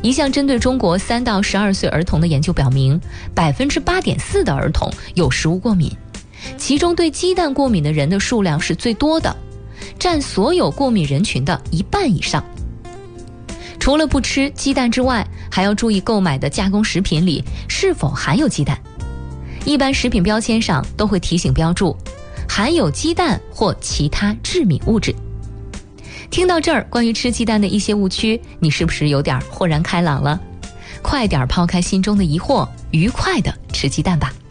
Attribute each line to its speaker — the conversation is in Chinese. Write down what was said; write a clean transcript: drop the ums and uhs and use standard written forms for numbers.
Speaker 1: 一项针对中国3到12岁儿童的研究表明，8.4%的儿童有食物过敏，其中对鸡蛋过敏的人的数量是最多的，占所有过敏人群的1半以上。除了不吃鸡蛋之外，还要注意购买的加工食品里是否含有鸡蛋。一般食品标签上都会提醒标注含有鸡蛋或其他致敏物质。听到这儿，关于吃鸡蛋的一些误区，你是不是有点豁然开朗了？快点抛开心中的疑惑，愉快地吃鸡蛋吧。